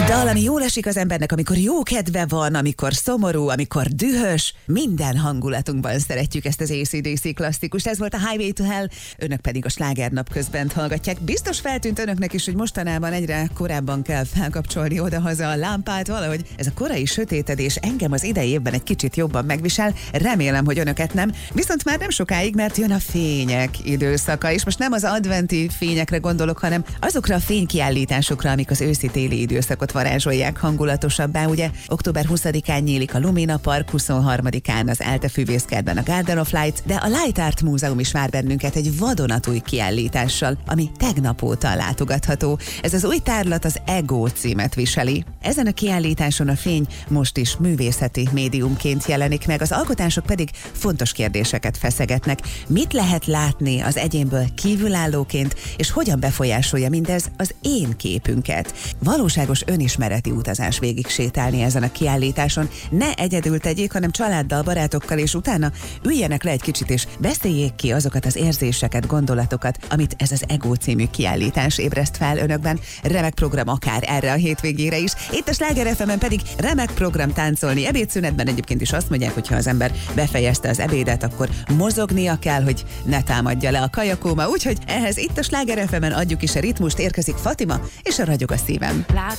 Dal, ami jól esik az embernek, amikor jó kedve van, amikor szomorú, amikor dühös, minden hangulatunkban szeretjük ezt az AC/DC klasszikust. Ez volt a Highway to Hell, önök pedig a Slágernap közben hallgatják. Biztos feltűnt önöknek is, hogy mostanában egyre korábban kell felkapcsolni odahaza a lámpát, valahogy ez a korai sötétedés engem az idei évben egy kicsit jobban megvisel, remélem, hogy önöket nem. Viszont már nem sokáig, mert jön a fények időszaka, és most nem az adventi fényekre gondolok, hanem azokra a fénykiállításokra, amik az őszi-téli időszakot varázsolják hangulatosabbá. Ugye október 20-án nyílik a Lumina Park, 23-án az ELTE Füvészkertben a Garden of Lights, de a Light Art Múzeum is vár bennünket egy vadonatúj kiállítással, ami tegnap óta látogatható. Ez az új tárlat az Ego címet viseli. Ezen a kiállításon a fény most is művészeti médiumként jelenik meg, az alkotások pedig fontos kérdéseket feszegetnek. Mit lehet látni az egyénből kívülállóként, és hogyan befolyásolja mindez az én képünket? Valóságos önismereti utazás végig sétálni ezen a kiállításon. Ne egyedül tegyék, hanem családdal, barátokkal, és utána üljenek le egy kicsit, és beszéljék ki azokat az érzéseket, gondolatokat, amit ez az Ego című kiállítás ébreszt fel önökben. Remek program akár erre a hétvégére is. Itt a Sláger FM-en pedig remek program táncolni. Ebédszünetben egyébként is azt mondják, hogy ha az ember befejezte az ebédet, akkor mozognia kell, hogy ne támadja le a kajakóma. Úgyhogy ehhez itt a Sláger FM-en adjuk is a ritmust, érkezik Fatima, és a Ragyog a szívem.